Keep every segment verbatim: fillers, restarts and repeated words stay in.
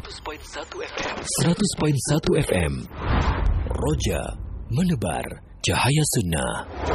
seratus koma satu F M. seratus koma satu F M. Roja menebar cahaya sunnah.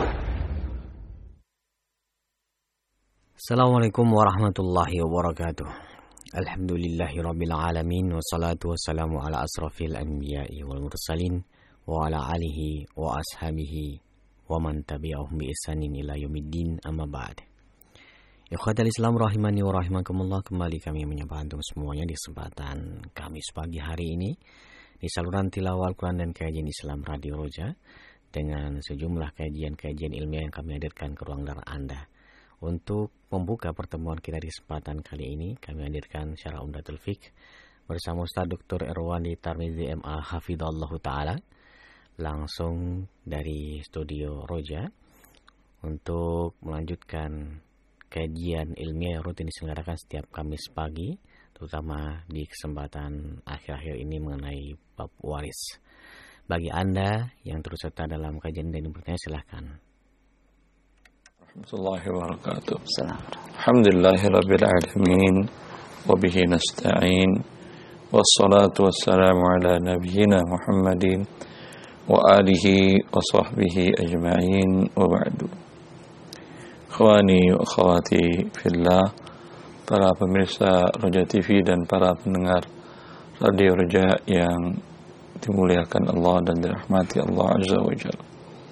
Assalamualaikum warahmatullahi wabarakatuh. Alhamdulillahirabbil alamin wassalatu wassalamu ala asrafil anbiya'i wal mursalin wa ala alihi wa ashabihi wa man tabi'ahum bi ihsanin ila yaumiddin, amma ba'd. Ikhwatal Islam rahimani wa rahimakumullah, kembali kami menyapa antum semuanya di kesempatan Kamis pagi hari ini di saluran tilawah Al-Quran dan kajian Islam Radio Roja dengan sejumlah kajian-kajian ilmiah yang kami hadirkan ke ruang dengar Anda. Untuk membuka pertemuan kita di kesempatan kali ini, kami hadirkan Syarah Umdatul Fiqh bersama Ustaz Doktor Irwandi Tarmizi M A Hafidhallahu Ta'ala langsung dari studio Roja untuk melanjutkan kajian ilmiah yang rutin diselenggarakan setiap Kamis pagi, terutama di kesempatan akhir-akhir ini mengenai bab waris. Bagi Anda yang terus serta dalam kajian dan bertanya, silahkan. Warahmatullahi wabarakatuh. Alhamdulillahirabbil alamin wa bihi nasta'in wassalatu wassalamu ala nabiyyina Muhammadin wa alihi wa sahbihi ajma'in wa ba'du. Ikhwani wa akhwati fillah, para pemirsa Roja T V dan para pendengar Radio Roja yang dimuliakan Allah dan dirahmati Allah Azza wa Jalla.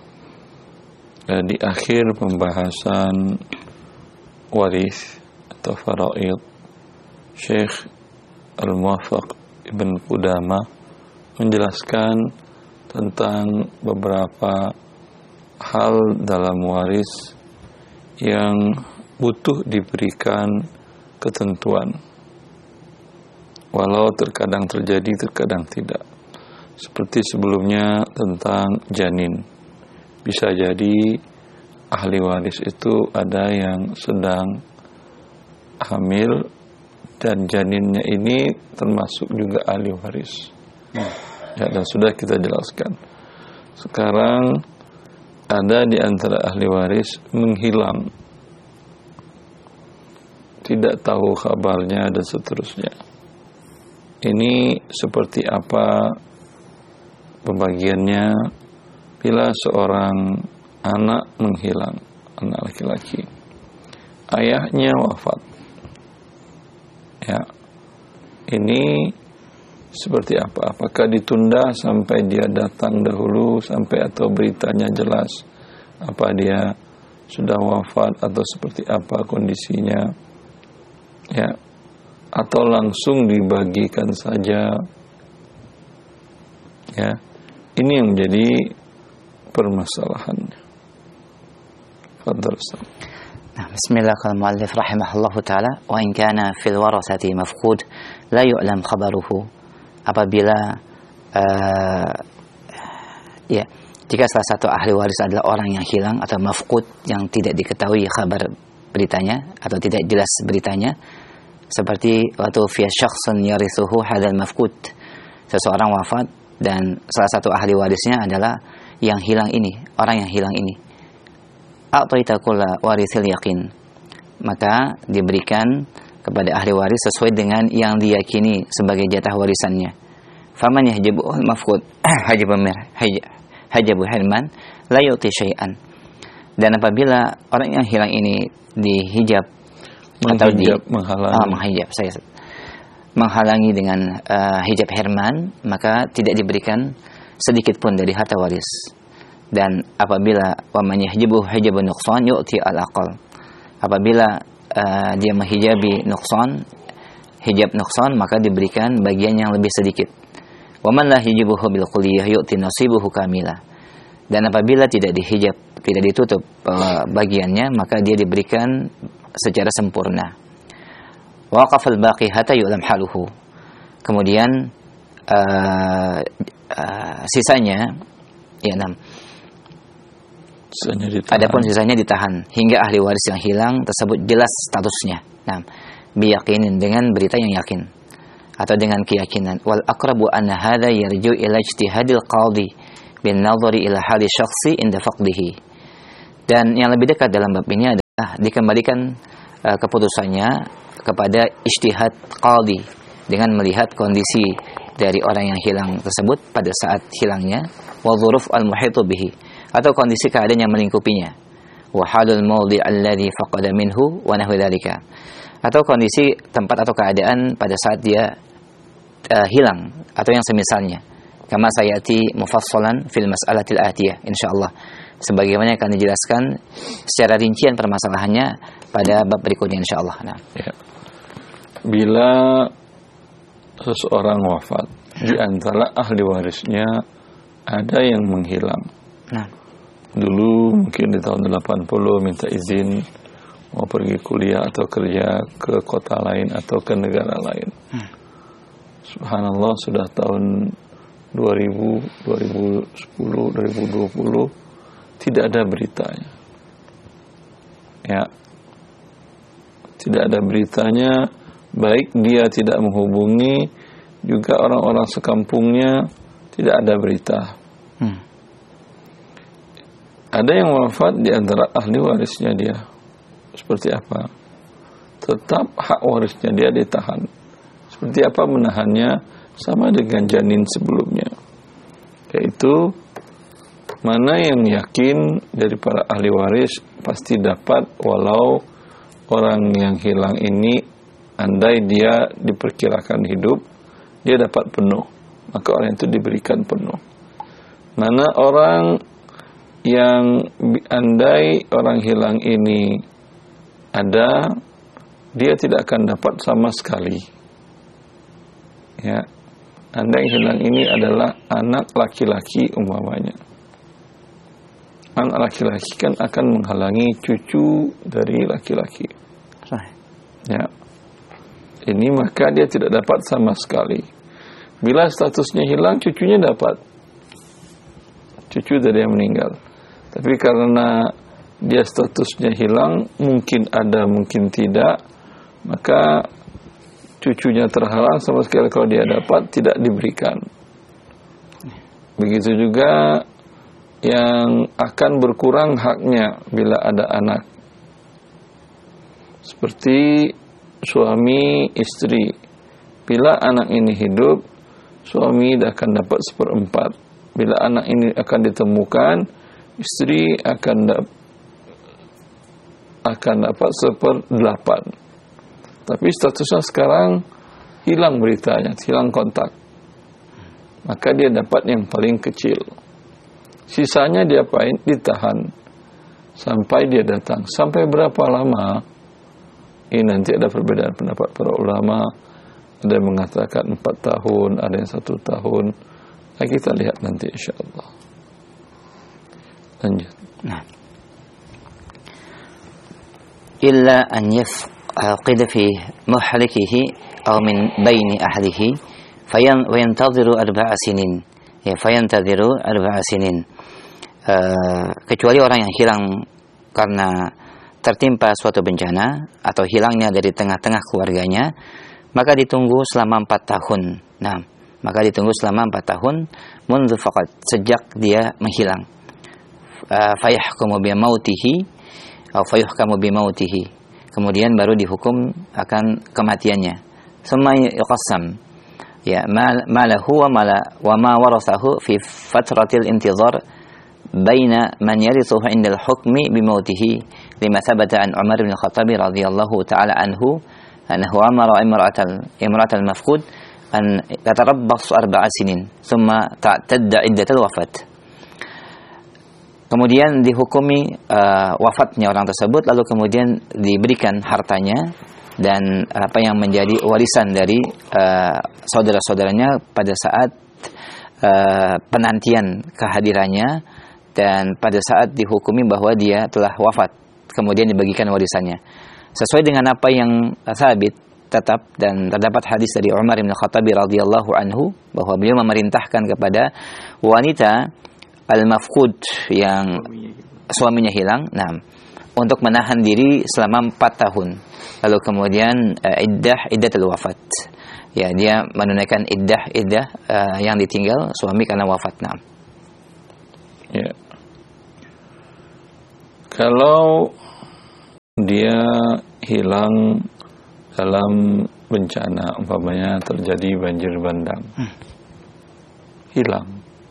Di akhir pembahasan waris atau faraid, Syekh Al-Muwaffaq Ibn Qudamah menjelaskan tentang beberapa hal dalam waris yang butuh diberikan ketentuan, walau terkadang terjadi, terkadang tidak. Seperti sebelumnya tentang janin, bisa jadi ahli waris itu ada yang sedang hamil dan janinnya ini termasuk juga ahli waris. Ya, dan sudah kita jelaskan. Sekarang ada di antara ahli waris menghilang, tidak tahu kabarnya dan seterusnya. Ini seperti apa pembagiannya bila seorang anak menghilang, anak laki-laki, ayahnya wafat. Ya, ini seperti apa? Apakah ditunda sampai dia datang dahulu, sampai atau beritanya jelas apa dia sudah wafat atau seperti apa kondisinya? Ya, atau langsung dibagikan saja? Ya, ini yang menjadi permasalahannya. Fadhal Ustaz. Bismillahirrahmanirrahim. Rahimahullahu ta'ala. Wa in kana fil warasati mafqud la yu'lam khabaruhu. Apabila uh, ya, jika salah satu ahli waris adalah orang yang hilang atau mafqud, yang tidak diketahui kabar beritanya atau tidak jelas beritanya, seperti waktu fi syakhsun yarithuhu hadzal mafqud, seseorang wafat dan salah satu ahli warisnya adalah yang hilang ini, orang yang hilang ini. A'taita kulla warithil yaqin, maka diberikan kepada ahli waris sesuai dengan yang diyakini sebagai jatah warisannya. Faman yahjibuhul mafqud hajabu hajabu hirman la yu'ti syai'an. Dan apabila orang yang hilang ini dihijab atau di menghalangi, ah, menghijab saya menghalangi dengan uh, hijab hirman, maka tidak diberikan sedikit pun dari harta waris. Dan apabila waman yahjibu hijabun nuqsan yu'ti al-aqal, apabila uh, dia menghijabi nuqsan, hijab nuqsan, maka diberikan bagian yang lebih sedikit. Waman la hijibuhu bil kulliyah yu'ti nasibuhu kamila. Dan apabila tidak dihijab, tidak ditutup uh, bagiannya, maka dia diberikan secara sempurna. Waqafal baqi hatta yu'lam haluhu. Kemudian uh, uh, sisanya ya enam. Sisanya ditahan. Adapun sisanya ditahan hingga ahli waris yang hilang tersebut jelas statusnya. Nah, biyaqinin, dengan berita yang yakin atau dengan keyakinan. Wal aqrabu anna hadza yarju ila ijtihadil qadhi bin nadhari ila hali syakhsi inda faqdihi. Dan yang lebih dekat dalam bab ini adalah dikembalikan uh, keputusannya kepada ijtihad qadhi, dengan melihat kondisi dari orang yang hilang tersebut pada saat hilangnya, wa dzuruf al-muhitu bihi, atau kondisi keadaan yang melingkupinya, wa halul mawdi' alladhi faqada minhu wa nahwi dzalika, atau kondisi tempat atau keadaan pada saat dia uh, hilang atau yang semisalnya, kama sayati mufassalan fil mas'alatil atiyah insyaallah, sebagaimana akan dijelaskan secara rincian permasalahannya pada bab berikutnya insyaallah. Nah, ya. Bila seseorang wafat, di antara ahli warisnya ada yang menghilang. Nah, dulu mungkin di tahun delapan puluh minta izin mau pergi kuliah atau kerja ke kota lain atau ke negara lain. Hmm. Subhanallah, sudah tahun dua ribu, dua ribu sepuluh, dua ribu dua puluh tidak ada beritanya. Ya. Tidak ada beritanya, baik dia tidak menghubungi, juga orang-orang sekampungnya tidak ada berita. Hmm. Ada yang wafat di antara ahli warisnya dia. Seperti apa? Tetap hak warisnya dia ditahan. Seperti apa menahannya? Sama dengan janin sebelumnya. Yaitu mana yang yakin dari para ahli waris pasti dapat, walau orang yang hilang ini andai dia diperkirakan hidup, dia dapat penuh, maka orang itu diberikan penuh. Mana orang yang andai orang hilang ini ada, dia tidak akan dapat sama sekali. Ya, andai hilang ini adalah anak laki-laki umpamanya. Anak laki-laki kan akan menghalangi cucu dari laki-laki. Ya. Ini maka dia tidak dapat sama sekali. Bila statusnya hilang, cucunya dapat. Cucu dari yang meninggal. Tapi karena dia statusnya hilang, mungkin ada, mungkin tidak, maka cucunya terhalang sama sekali. Kalau dia dapat, tidak diberikan. Begitu juga yang akan berkurang haknya bila ada anak. Seperti suami istri. Bila anak ini hidup, suami akan dapat seperempat. Bila anak ini akan ditemukan, istri akan dapat akan dapat seperdelapan. Tapi statusnya sekarang hilang beritanya, hilang kontak. Maka dia dapat yang paling kecil. Sisanya dia apain? Ditahan sampai dia datang. Sampai berapa lama? Ini nanti ada perbedaan pendapat para ulama. Ada yang mengatakan empat tahun, ada yang satu tahun. Nah, kita lihat nanti insyaallah. Lanjut. Nah. Illa an yafqid fi muhlikihi aw min baini ahlihi fayan wa yantadhiru arba'a sinin. Ya, fayantadhiru arba'a sinin. Uh, kecuali orang yang hilang karena tertimpa suatu bencana atau hilangnya dari tengah-tengah keluarganya, maka ditunggu selama empat tahun. Nah, maka ditunggu selama empat tahun mundu faqat, sejak dia menghilang. Uh, fayahkumu bi mautihi atau fayuhkamu bi mautihi. Kemudian baru dihukum akan kematiannya. Summa yuqassam. Ya, ma lahu wa ma wa ma warathahu fi fatratil intizar baina man yarithuhu 'inda al-hukmi bi mautihi, lima thabata an Umar bin Khattab radhiyallahu ta'ala anhu annahu amara imra'atal imra'atal mafqud an tatarabbas arba'a sinin thumma ta'tadda iddatul wafat. Kemudian dihukumi uh, wafatnya orang tersebut, lalu kemudian diberikan hartanya dan apa yang menjadi warisan dari uh, saudara-saudaranya pada saat uh, penantian kehadirannya, dan pada saat dihukumi bahwa dia telah wafat, kemudian dibagikan warisannya sesuai dengan apa yang sabit tetap. Dan terdapat hadis dari Umar bin Khattab radhiyallahu anhu bahwa beliau memerintahkan kepada wanita al-mafqud yang suaminya hilang, nah, untuk menahan diri selama empat tahun. Lalu kemudian uh, iddah iddatul wafat. Ya, dia menunaikan iddah iddah uh, yang ditinggal suami karena wafat. Nah. Ya. Kalau dia hilang dalam bencana, umpamanya terjadi banjir bandang, hmm. hilang,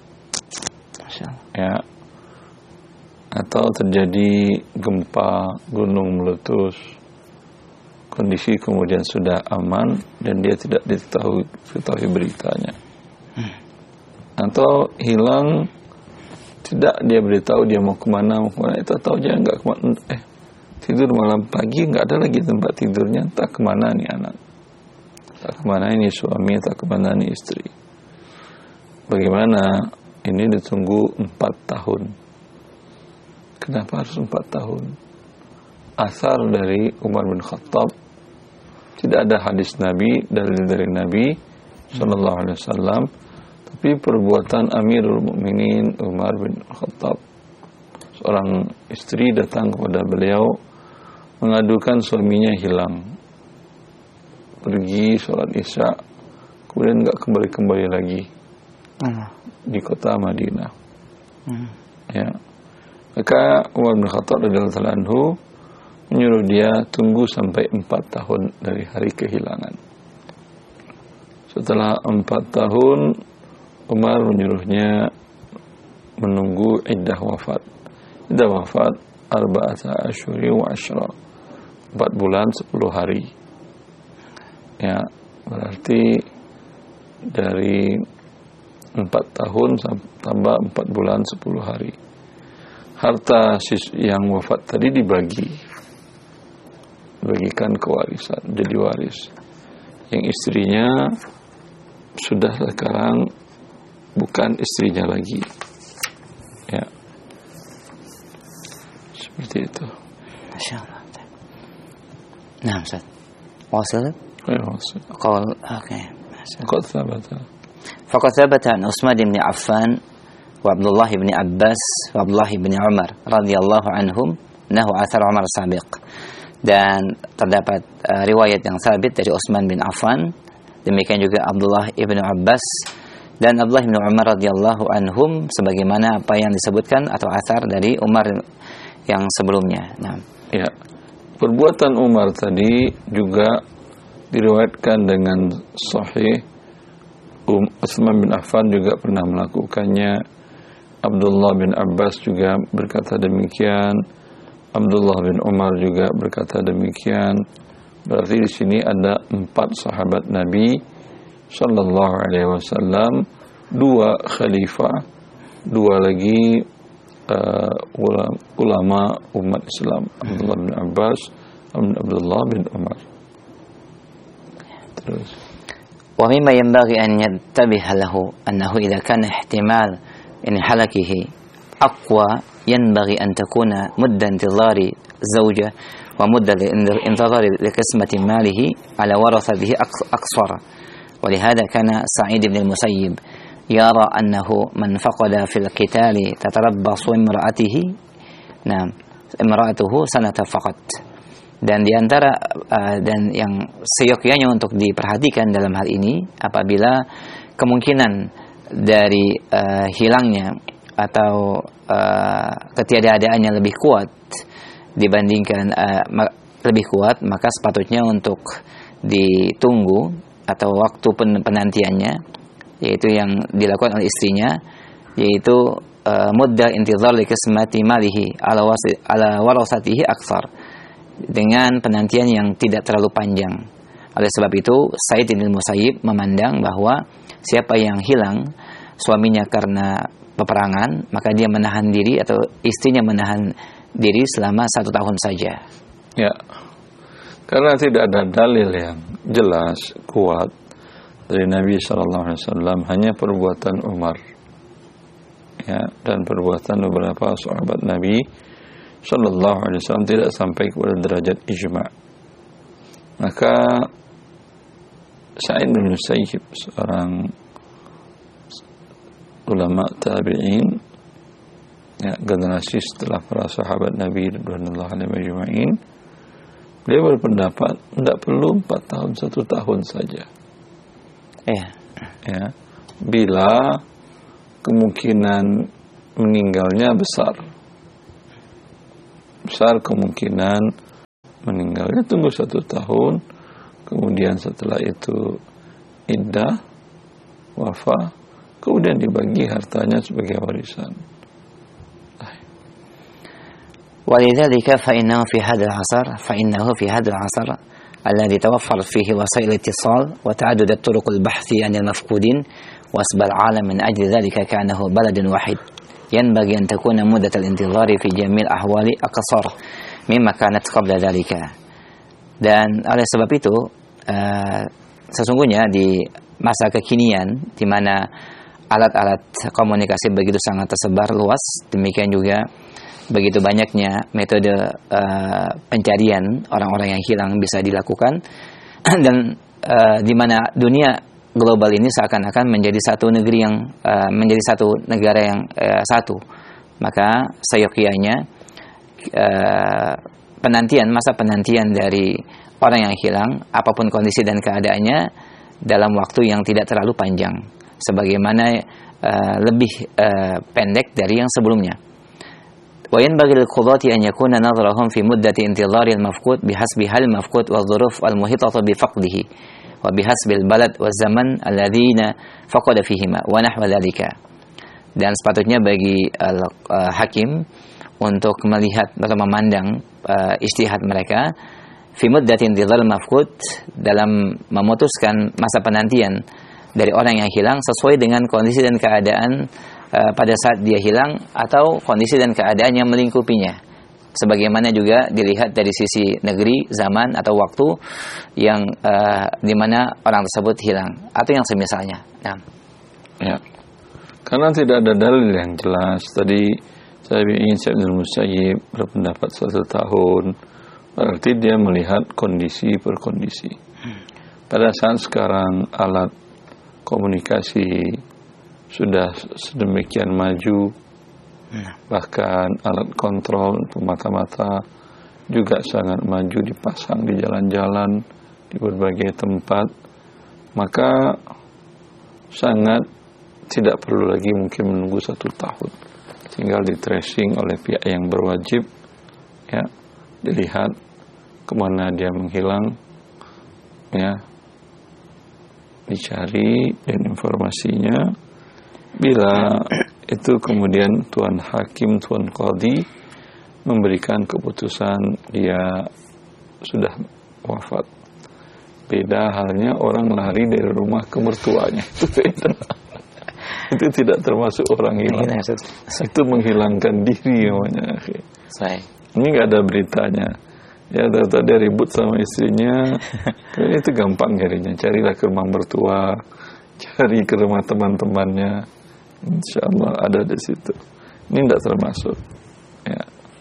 ya, atau terjadi gempa, gunung meletus, kondisi kemudian sudah aman dan dia tidak diketahui, diketahui beritanya, hmm. atau hilang, tidak dia beritahu dia mau kemana, mau kemana, itu tahu aja nggak kemana, eh tidur malam pagi nggak ada lagi tempat tidurnya, entah kemana nih anak, entah kemana ini suami, entah kemana nih istri. Bagaimana ini ditunggu empat tahun? Kenapa harus empat tahun? Asar dari Umar bin Khattab, tidak ada hadis Nabi dari dari Nabi Sallallahu Alaihi Wasallam, tapi perbuatan Amirul Mukminin Umar bin Khattab. Seorang istri datang kepada beliau mengadukan suaminya hilang, pergi sholat isya, kemudian nggak kembali-kembali lagi hmm. di kota Madinah. Hmm. Ya, maka Umar bin Khattab radhiyallahu anhu menyuruh dia tunggu sampai empat tahun dari hari kehilangan. Setelah empat tahun, Umar menyuruhnya menunggu iddah wafat. Iddah wafat arba'ata asyuri wa asyra, empat bulan sepuluh hari. Ya, berarti dari empat tahun tambah empat bulan sepuluh hari. Harta yang wafat tadi dibagi, bagikan ke warisan, jadi waris. Yang istrinya sudah sekarang bukan istrinya lagi, ya, seperti itu. Masya Allah. Nah, Ustaz, wasil? Ya, wasil. Qal, oke. Qad thabata. Faqad thabata an Utsman bin Affan wa Abdullah bin Abbas wa Abdullah bin Umar radhiyallahu anhum nahu athar Umar sabiq. Dan terdapat uh, riwayat yang sabit dari Utsman bin Affan, demikian juga Abdullah ibn Abbas dan Abdullah bin Umar radhiyallahu anhum, sebagaimana apa yang disebutkan atau asar dari Umar yang sebelumnya. Nah, ya, perbuatan Umar tadi juga diriwayatkan dengan sahih. Um, Utsman bin Affan juga pernah melakukannya. Abdullah bin Abbas juga berkata demikian. Abdullah bin Umar juga berkata demikian. Berarti di sini ada empat sahabat Nabi Sallallahu Alaihi Wasallam, dua khalifah, dua lagi uh, ulama umat Islam, Abdullah bin Abbas, Abdullah bin Umar. Terus. ومما ينبغي أن ينتبه له أنه إذا كان احتمال انحلاكه أقوى ينبغي أن تكون مدة انتظار الزوجة ومدة انتظار لقسمة ماله على ورثته أقصر. ولهذا كان سعيد بن المسيب يرى أنه من فقد في القتال تتربص امرأته نعم امرأته سنة فقط. Dan diantara uh, dan yang seyogyanya untuk diperhatikan dalam hal ini, apabila kemungkinan dari uh, hilangnya atau uh, ketiadaadaannya lebih kuat dibandingkan uh, ma- lebih kuat, maka sepatutnya untuk ditunggu atau waktu pen- penantiannya, yaitu yang dilakukan oleh istrinya, yaitu uh, muddah intizar li qismati malihi ala wasi ala warasatihi aktsar, dengan penantian yang tidak terlalu panjang. Oleh sebab itu, Sa'id bin Musayyib memandang bahwa siapa yang hilang suaminya karena peperangan, maka dia menahan diri atau istrinya menahan diri selama satu tahun saja. Ya, karena tidak ada dalil yang jelas, kuat dari Nabi Sallallahu Alaihi Wasallam, hanya perbuatan Umar, ya, dan perbuatan beberapa sahabat Nabi Sallallahu Alaihi Wasallam tidak sampai kepada derajat ijma'. Maka Sa'id bin Musayyib, seorang ulama tabi'in, ya, generasi setelah para sahabat Nabi radhiyallahu anhum ajma'in, dia berpendapat tidak perlu empat tahun, satu tahun saja. Ya. Ya, bila kemungkinan meninggalnya besar. Besar kemungkinan meninggalnya, tunggu satu tahun, kemudian setelah itu iddah, wafah, kemudian dibagi hartanya sebagai warisan. ولذلك فإنه في هذا العصر فإنه في هذا العصر الذي توفرت فيه وسائل الاتصال وتعدد الطرق البحث عن المفقودين وأصبح العالم من أجل ذلك كأنه بلد واحد ينبغي أن تكون مدة الانتظار في جميع الأحوال أقصر مما كانت قبل ذلك. Dan oleh sebab itu uh, sesungguhnya di masa kekinian di mana alat-alat komunikasi begitu sangat tersebar luas, demikian juga begitu banyaknya metode uh, pencarian orang-orang yang hilang bisa dilakukan, dan uh, di mana dunia global ini seakan-akan menjadi satu negeri yang uh, menjadi satu negara yang uh, satu, maka seyogyanya uh, penantian masa penantian dari orang yang hilang apapun kondisi dan keadaannya dalam waktu yang tidak terlalu panjang, sebagaimana uh, lebih uh, pendek dari yang sebelumnya. وينبغي للقضاة أن يكون نظرهم في مدة انتظار المفقود بحسب هل المفقود والظروف المحيطة بفقده وبحسب البلد والزمن الذين فقد فيهما ونحو ذلك. Dan sepatutnya bagi uh, uh, hakim untuk melihat atau memandang uh, ijtihad mereka fi muddatin intizar al-mafqud, dalam memutuskan masa penantian dari orang yang hilang sesuai dengan kondisi dan keadaan Uh, pada saat dia hilang atau kondisi dan keadaan yang melingkupinya, sebagaimana juga dilihat dari sisi negeri, zaman atau waktu yang uh, di mana orang tersebut hilang atau yang semisalnya. Nah. Ya. Karena tidak ada dalil yang jelas. Tadi saya ingin Syekh Ibnu Musayyib berpendapat satu tahun, berarti dia melihat kondisi per kondisi. Pada saat sekarang alat komunikasi sudah sedemikian maju, bahkan alat kontrol mata-mata juga sangat maju, dipasang di jalan-jalan, di berbagai tempat, maka sangat tidak perlu lagi mungkin menunggu satu tahun, tinggal di tracing oleh pihak yang berwajib, ya, dilihat kemana dia menghilang, ya, dicari dan informasinya. Bila itu kemudian tuan hakim, tuan qadhi memberikan keputusan dia sudah wafat. Beda halnya orang lari dari rumah ke mertuanya, itu beda. Itu tidak termasuk orang hilang. Itu menghilangkan diri namanya. Ini nggak ada beritanya. Ya, ternyata dia ribut sama istrinya. Itu gampang carinya. Carilah ke rumah mertua, cari ke rumah teman-temannya. InsyaAllah ada di situ. Ini tidak termasuk. Ya.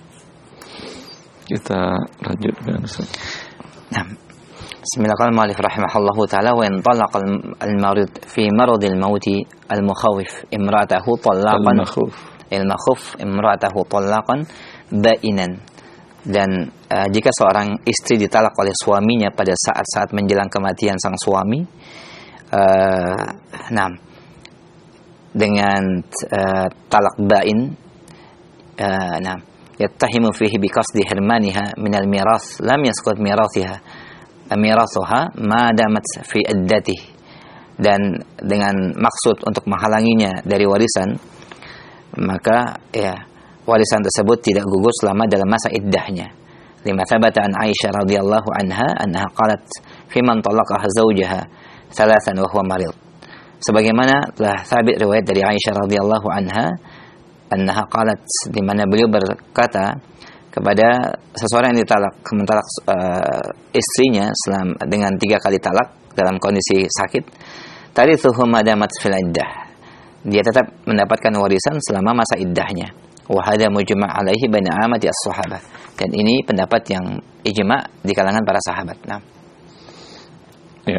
Kita lanjutkan. Nah, Bismillahirrahmanirrahim. Rahimahullahu taala, wa in talaqa al-marid fi marad al-maut al-mukhawif imra'atahu talaqan al-makhuf imra'atahu talaqan ba'inan. Dan uh, jika seorang istri ditalak oleh suaminya pada saat-saat menjelang kematian sang suami, uh, nah dengan uh, talak ba'in, uh, nah yattahimu fihi biqasdi hirmaniha min al-mirath lam yasqut mirathiha mirathuha ma damat fi iddatihi, dan dengan maksud untuk menghalanginya dari warisan, maka ya warisan tersebut tidak gugur selama dalam masa iddahnya. Lima thabata an Aisyah radhiyallahu anha annaha qalat fi man talaqaha zawjaha thalathan wa huwa marid. Sebagaimana telah sabit riwayat dari Aisyah radhiyallahu anha annaha qalat, di mana beliau berkata kepada seseorang yang ditalak, mentalak uh, istrinya selama dengan tiga kali talak dalam kondisi sakit, tarithuhu madamat fil iddah, dia tetap mendapatkan warisan selama masa iddahnya. Wa hadza mujma' alaihi baina amati as-sahabah, dan ini pendapat yang ijma' di kalangan para sahabat. Nah. Ya.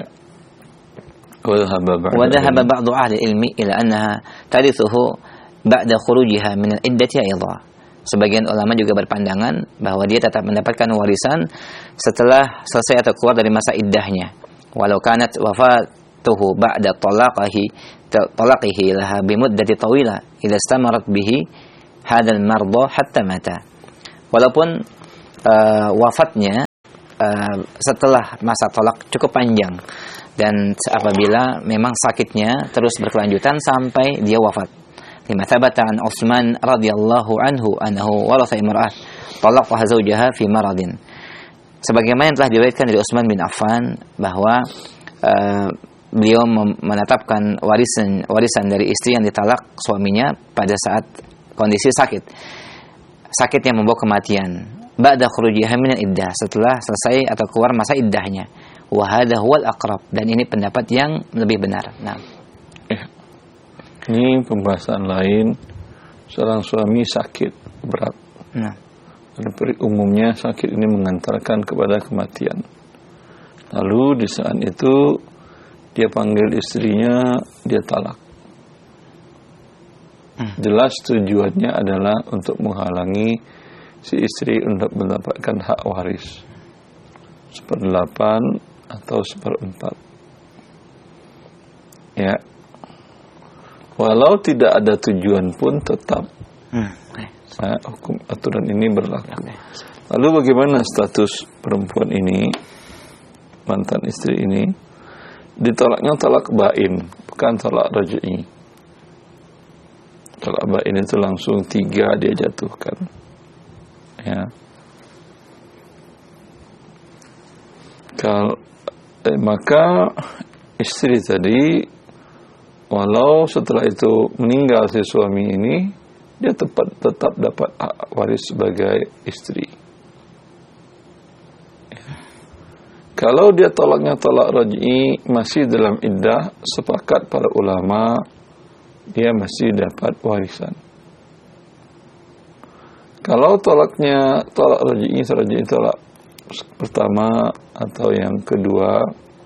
Wa dhahaba ba'du ahli ilmi ila annaha tarithuhu ba'da khurujiha min al-iddati aidha. Sebagian ulama juga berpandangan bahwa dia tetap mendapatkan warisan setelah selesai atau keluar dari masa iddahnya. Walau kanat wafatuhu ba'da talaqihi talaqihi laha bi muddati tawila idza istamarat bihi hadzal marda hatta mata. Walaupun uh, wafatnya uh, setelah masa tolak cukup panjang, dan apabila memang sakitnya terus berkelanjutan sampai dia wafat. Lima thabata an Utsman radhiyallahu anhu annahu waratha imra'ah talaqaha zawjaha fi maradin. Sebagaimana yang telah diriwayatkan dari Utsman bin Affan bahwa uh, beliau menetapkan warisan warisan dari istri yang ditalak suaminya pada saat kondisi sakit. Sakit yang membawa kematian. Ba'da khurujiha min iddah, setelah selesai atau keluar masa iddahnya. Wa hadha huwal aqrab, dan ini pendapat yang lebih benar. Nah, ini pembahasan lain. Seorang suami sakit berat. Nah, dan umumnya sakit ini mengantarkan kepada kematian. Lalu di saat itu dia panggil istrinya, dia talak. Hmm. Jelas tujuannya adalah untuk menghalangi si istri untuk mendapatkan hak waris seperdelapan atau seperempat. Ya. Walau tidak ada tujuan pun tetap hmm. nah, hukum aturan ini berlaku. Okay. Lalu bagaimana status perempuan ini, mantan istri ini? Ditolaknya talak bain, bukan talak raj'i. Talak bain itu langsung tiga dia jatuhkan. Ya. Kalau eh, maka istri tadi, walau setelah itu meninggal si suami ini, dia tetap tetap dapat hak waris sebagai istri. Kalau dia tolaknya tolak raj'i masih dalam iddah, sepakat para ulama dia masih dapat warisan. Kalau tolaknya tolak raj'i, raj'i tolak pertama atau yang kedua,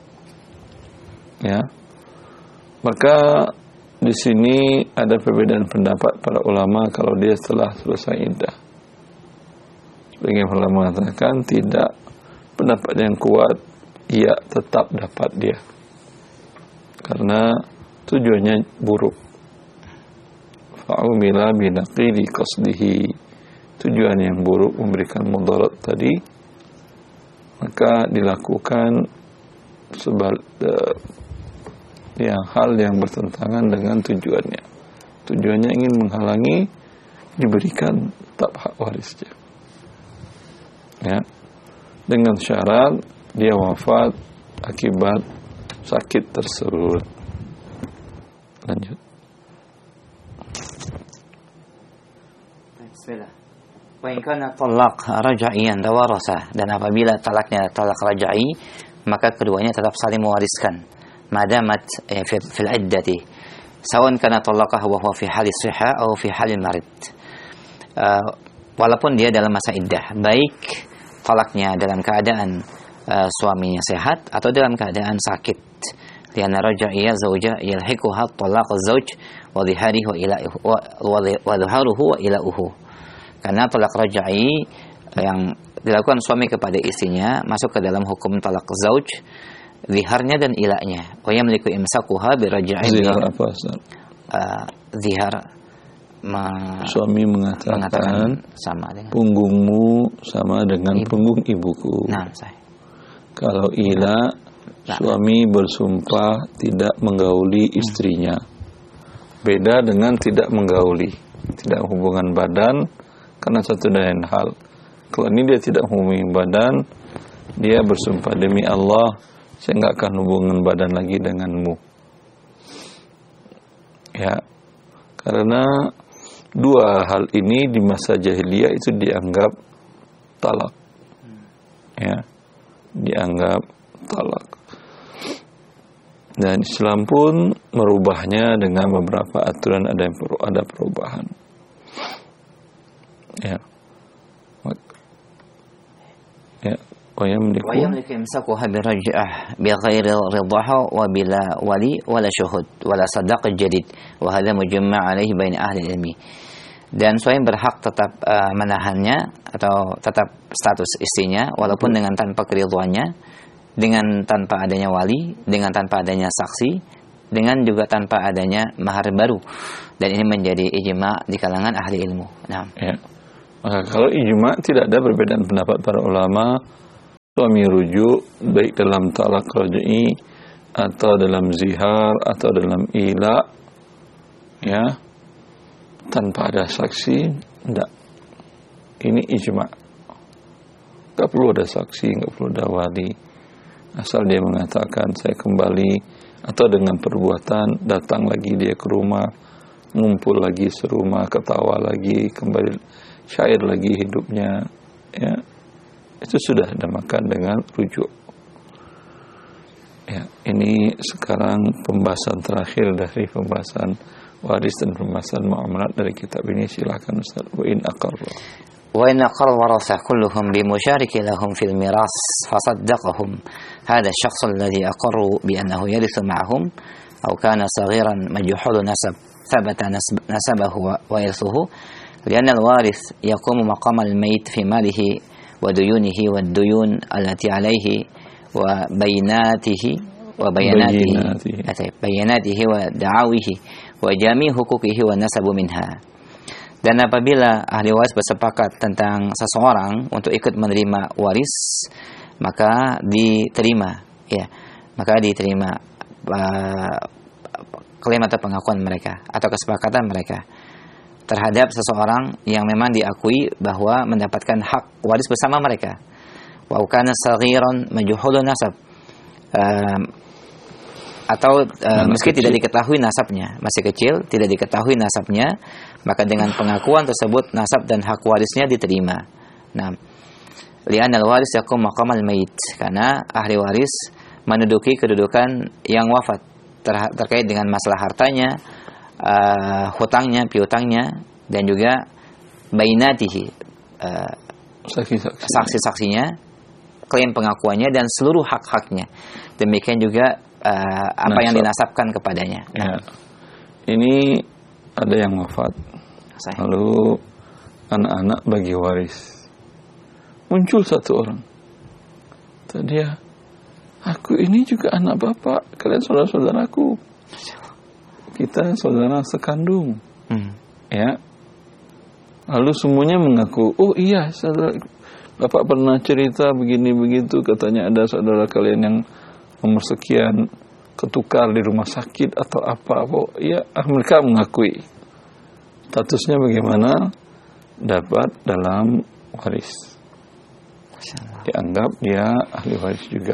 ya, maka di sini ada perbedaan pendapat para ulama kalau dia setelah selesai iddah. Sebagian ulama mengatakan tidak. Pendapat yang kuat, ia tetap dapat dia, karena tujuannya buruk. Fa'umila binaqili qasdihi, tujuan yang buruk memberikan mudarat tadi, maka dilakukan sebal uh, yang hal yang bertentangan dengan tujuannya. Tujuannya ingin menghalangi diberikan tetap hak warisnya. Ya. Dengan syarat dia wafat akibat sakit tersebut. Lanjut. Bismillah. Wa in kana talaq raj'iyan tawarasa, dan apabila talaknya talak raj'i, maka keduanya tetap saling mewariskan. Madamat eh, fil iddati. Sawan kana talaqah wa huwa fi hali sihha atau fi hali marid. Uh, walaupun dia dalam masa iddah, baik talaknya dalam keadaan uh, suaminya sehat atau dalam keadaan sakit. Lianna raja'iyya zawja yalhiquha talaq az-zawj wa dhiharihi wa ila'uhu wa dhuharuhu wa ila'uhu. Karena talak raj'i yang dilakukan suami kepada istrinya masuk ke dalam hukum talak zauj, ziharnya dan ilaknya. Wa yamliku imsakuha bi raj'in. Zihar apa, Ustaz? Uh, zihar Ma, suami mengatakan, mengatakan sama dengan punggungmu sama dengan ibu. Punggung ibuku. Nah, saya. Kalau ila, nah, suami bersumpah tidak menggauli istrinya. Beda dengan tidak menggauli, tidak hubungan badan, karena satu dan lain hal. Kalau ini dia tidak hubungan badan, dia bersumpah demi Allah, saya nggak akan hubungan badan lagi denganmu. Ya, karena dua hal ini di masa jahiliyah itu dianggap talak, ya, dianggap talak. Dan Islam pun merubahnya dengan beberapa aturan, ada yang perlu ada perubahan. Ya, ya, wa yamliku wa yamliku imsakuha bi raj'ah bi ghairi ridaha wa bila wali wala syuhud wala sadaq jadid wa hadha mujamma' alaihi bain ahli ilmi. Dan suami berhak tetap uh, menahannya atau tetap status istrinya walaupun hmm. dengan tanpa keridhaannya, dengan tanpa adanya wali, dengan tanpa adanya saksi, dengan juga tanpa adanya mahar baru. Dan ini menjadi ijma' di kalangan ahli ilmu. Nah, ya. Maka kalau ijma' tidak ada perbedaan pendapat para ulama suami rujuk baik dalam talak raj'i atau dalam zihar atau dalam ila, ya, tanpa ada saksi, tidak. Ini ijma'. Tidak perlu ada saksi, tidak perlu ada wali. Asal dia mengatakan saya kembali, atau dengan perbuatan datang lagi dia ke rumah, ngumpul lagi serumah, ketawa lagi, kembali syair lagi hidupnya, ya, itu sudah dinamakan dengan rujuk. Ya, ini sekarang pembahasan terakhir dari pembahasan waris dan pembahasan muamalat dari kitab ini. Silakan Ustaz. Wa in aqarra wa in aqarra warasah kulluhum bimushariki lahum fil miras fasaddaqahum hadha ash-shakhs alladhi aqarru bi annahu yarithu ma'ahum aw kana saghiran majhul nasab thabata nasabahu wa irthuhu lianna al-warith yaqumu maqam al-mayt fi malihi wa duyunihi wa ad-duyun allati alayhi wa bayinatihi wa bayanatihi bayanatihi wa da'awihi wa jami' huquqihi wa nasabu minha. Dan apabila ahli waris bersepakat tentang seseorang untuk ikut menerima waris, maka diterima, ya, maka diterima uh, klaim atau pengakuan mereka atau kesepakatan mereka terhadap seseorang yang memang diakui bahwa mendapatkan hak waris bersama mereka. Wa kana saghiran majhulun nasab, uh, atau uh, meski tidak diketahui nasabnya, masih kecil, tidak diketahui nasabnya, maka dengan pengakuan tersebut nasab dan hak warisnya diterima. Nah, li'anna al-waris yaqum maqam al-mayit, karena ahli waris menduduki kedudukan yang wafat ter- terkait dengan masalah hartanya, uh, hutangnya, piutangnya, dan juga bainatihi, uh, saksi-saksinya, klaim pengakuannya, dan seluruh hak-haknya. Demikian juga uh, apa Nasab. yang dinasabkan kepadanya. Ya. Ini ada yang wafat, Saya. lalu anak-anak bagi waris. Muncul satu orang, tadi ya, aku ini juga anak bapak, kalian saudara-saudaraku, kita saudara sekandung, hmm. ya. Lalu semuanya mengaku, oh iya, saudara, bapak pernah cerita begini begitu, katanya ada saudara kalian yang nomor sekian ketukar di rumah sakit atau apa. Oh iya, mereka mengakui. Statusnya bagaimana? Dapat dalam waris. Dianggap dia ahli waris juga.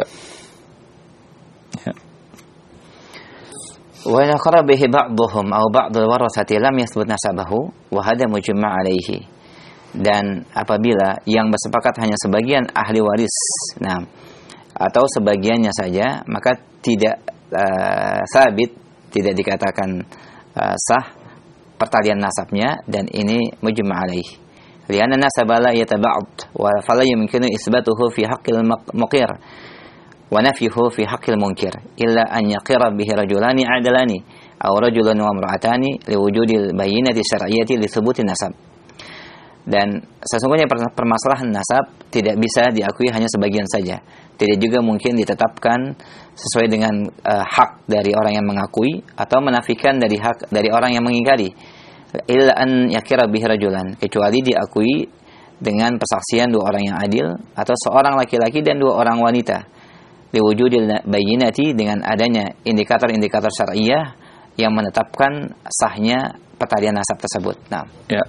Ya. Wa in aqarra bihi ba'dhum aw ba'd al-warathati lam yathbut nasabahu wa hadha mujma' alaihi. Dan apabila yang bersepakat hanya sebagian ahli waris, nah, atau sebagiannya saja, maka tidak uh, sabit, tidak dikatakan uh, sah pertalian nasabnya, dan ini mujma' alaihi. Lianna nasaba la yataba'd wa fala yumkinu isbatuhu fi haqqil muqir wa nafyuhu fi haqqil munkir illa an yaqira bihi rajulani adalani aw rajulun wa imra'atani liwujudil bayyinati syar'iyyati li thubuti nasab. Dan sesungguhnya permasalahan nasab tidak bisa diakui hanya sebagian saja, tidak juga mungkin ditetapkan sesuai dengan uh, hak dari orang yang mengakui atau menafikan dari hak dari orang yang mengingkari. Illa an yakira bihi rajulan, kecuali diakui dengan persaksian dua orang yang adil atau seorang laki-laki dan dua orang wanita. Liwujudil bayyinati, dengan adanya indikator-indikator syar'iyyah yang menetapkan sahnya pertalian nasab tersebut. Nah, ya.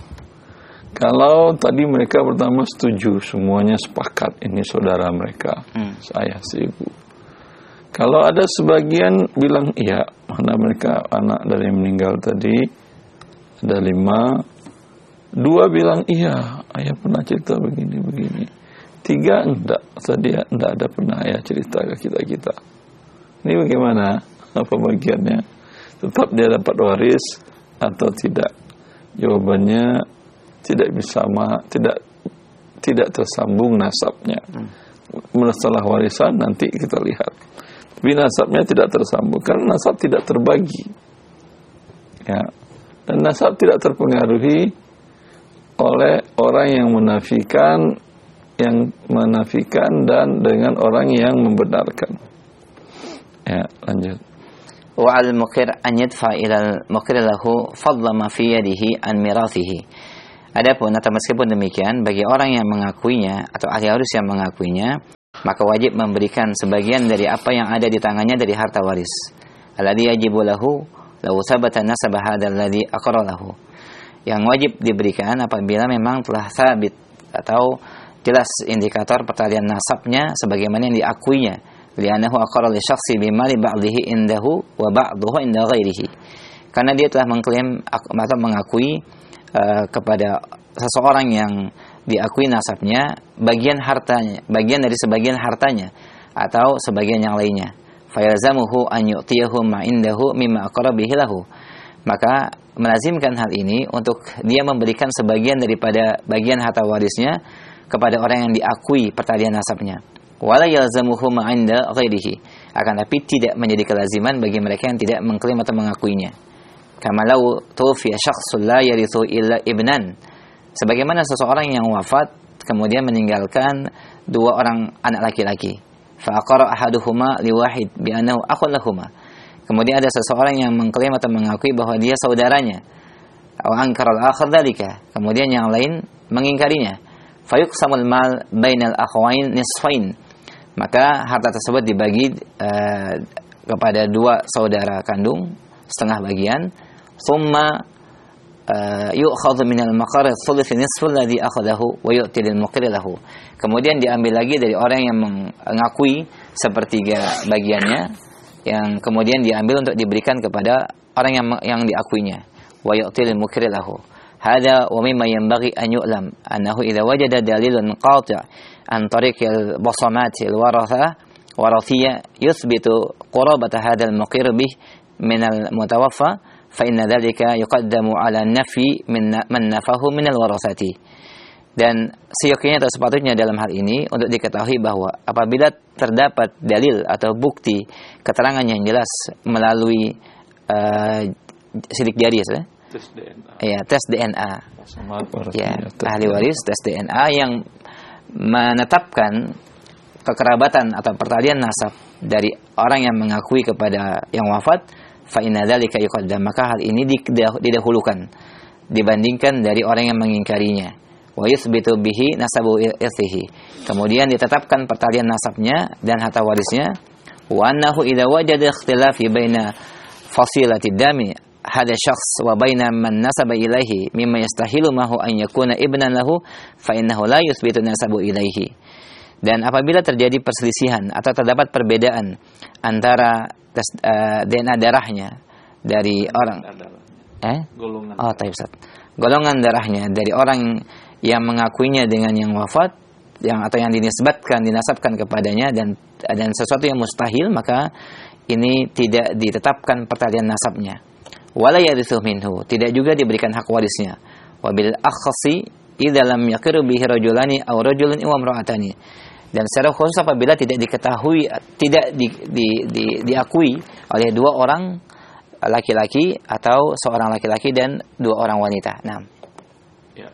Kalau tadi mereka pertama setuju, semuanya sepakat ini saudara mereka, hmm. saya si ibu. Kalau ada sebagian bilang iya, mana mereka anak dari yang meninggal tadi, ada lima, dua bilang iya, ayah pernah cerita begini-begini, tiga enggak, tadi enggak ada pernah ayah cerita ke kita-kita. Ini bagaimana? Apa bagiannya? Tetap dia dapat waris atau tidak? Jawabannya tidak bisa, tidak tidak tersambung nasabnya. Masalah warisan nanti kita lihat. Tapi nasabnya tidak tersambung karena nasab tidak terbagi. Ya. Dan nasab tidak terpengaruhi oleh orang yang menafikan, yang menafikan dan dengan orang yang membenarkan. Ya, lanjut. Wa al-muqir an yadfa ila al-muqir lahu fadla ma fi yadihi an mirathihi. Adapun atau meskipun demikian, bagi orang yang mengakuinya atau ahli waris yang mengakuinya, maka wajib memberikan sebagian dari apa yang ada di tangannya dari harta waris. Alladzi yajibu lahu law sabata nasab hadzal ladzi aqara lahu. Yang wajib diberikan apabila memang telah sabit atau jelas indikator pertalian nasabnya sebagaimana yang diakuinya. Li'annahu aqara li syakhsi bimali ba'dihi indahu wa ba'dahu inda ghairihi. Karena dia telah mengklaim atau mengakui uh, kepada seseorang yang diakui nasabnya bagian hartanya, bagian dari sebagian hartanya atau sebagian yang lainnya. Fayalzamuhu an yu'tiyahu ma indahu mimma aqara bihi lahu. Maka melazimkan hal ini untuk dia memberikan sebagian daripada bagian harta warisnya kepada orang yang diakui pertalian nasabnya. Wala yalzamuhu ma inda ghairihi. Akan tapi tidak menjadi kelaziman bagi mereka yang tidak mengklaim atau mengakuinya. Kama law tufiya syakhsun la yarithu illa ibnan. Sebagaimana seseorang yang wafat kemudian meninggalkan dua orang anak laki-laki. Fa aqara ahaduhuma liwahid bi annahu akhun lahumā. Kemudian ada seseorang yang mengklaim atau mengakui bahwa dia saudaranya. Wa ankara al-akhar dzalika. Kemudian yang lain mengingkarinya. Fa yuqsamul mal bainal akhwain nisfain. Maka harta tersebut dibagi uh, kepada dua saudara kandung setengah bagian. Thumma yu'khadhu minal maqar thuluth nisfu alladhi akhadahu wa yu'ti lil muqir lahu. Kemudian diambil lagi dari orang yang mengakui sepertiga bagiannya yang kemudian diambil untuk diberikan kepada orang yang yang diakuinya. Wa yu'ti lil muqir lahu. Hadza wa mimma yanbaghi an yu'lam annahu idza wajada dalilun qati' an tariqil basamati al waratha warathiyya yuthbitu qurabata hadzal muqir bih min al mutawaffa fa inna dzalika yuqaddamu ala nafi min man nafahu min al-warasati. Dan seyogyanya atau sepatutnya dalam hal ini untuk diketahui bahwa apabila terdapat dalil atau bukti keterangan yang jelas melalui uh, sidik jari ya, tes D N A. Ya, tes D N A. Ya, ahli waris tes D N A yang menetapkan kekerabatan atau pertalian nasab dari orang yang mengakui kepada yang wafat, fa inna dzalika yuqaddam, maka hal ini didahulukan dibandingkan dari orang yang mengingkarinya. Wa yuthbitu bihi nasabu irthihi. Kemudian ditetapkan pertalian nasabnya dan harta warisnya. Wa annahu idza wajada ikhtilafi baina fasilati dami hadha syakhs wa baina man nasaba ilaihi mimma yastahilu mahu an yakuna ibnan lahu fa innahu la yuthbitu nasabu ilaihi. Dan apabila terjadi perselisihan atau terdapat perbedaan antara tes, uh, D N A darahnya dari orang eh golongan oh taib Ustaz. Golongan darahnya dari orang yang mengakuinya dengan yang wafat yang atau yang dinisbatkan dinasabkan kepadanya dan dan sesuatu yang mustahil, maka ini tidak ditetapkan pertalian nasabnya. Wala yarithu minhu, tidak juga diberikan hak warisnya. Wabil akhsi idza lam yaqiru bihi rajulani aw rajulun wa imra'atani. Dan secara khusus apabila tidak diketahui, tidak di, di, di, diakui oleh dua orang laki-laki atau seorang laki-laki dan dua orang wanita. Nah. Ya.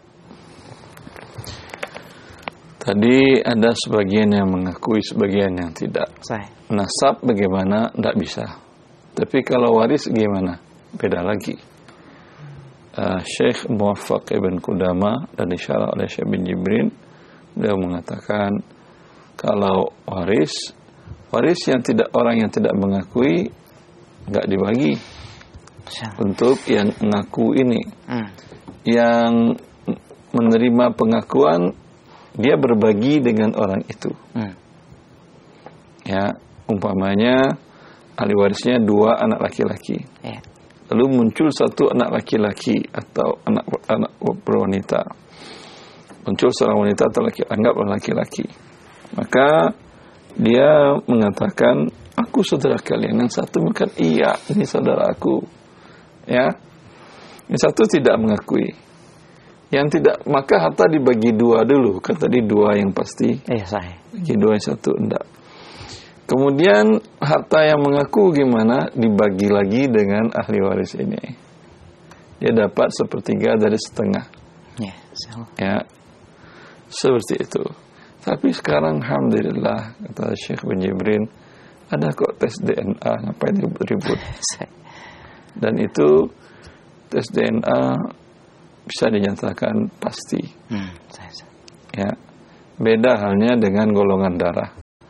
Tadi ada sebagian yang mengakui, sebagian yang tidak. Sahih. Nasab bagaimana? Tidak bisa. Tapi kalau waris gimana? Beda lagi. Uh, Syekh Muwaffaq Ibn Qudama dan disyarah oleh Syekh bin Jibrin, beliau mengatakan kalau waris, waris yang tidak orang yang tidak mengakui nggak dibagi untuk yang mengaku ini. Hmm. Yang menerima pengakuan dia berbagi dengan orang itu. Hmm. Ya, umpamanya ahli warisnya dua anak laki-laki. Yeah. Lalu muncul satu anak laki-laki atau anak anak wanita. Muncul seorang wanita atau laki, anggaplah laki-laki. Maka dia mengatakan, aku saudara kalian. Yang satu mengatakan, iya, ini saudara aku. Ya, yang satu tidak mengakui. Yang tidak, maka harta dibagi dua dulu. Kan tadi dua yang pasti. Eh, sahih. Bagi dua yang satu, enggak. Kemudian harta yang mengaku gimana? Dibagi lagi dengan ahli waris ini. Dia dapat sepertiga dari setengah. Ya, ya, seperti itu. Tapi sekarang alhamdulillah, kata Syekh bin Jibrin, ada kok tes D N A, ngapain ribut-ribut. Dan itu tes D N A bisa dinyatakan pasti. Hmm. Ya, beda halnya dengan golongan darah.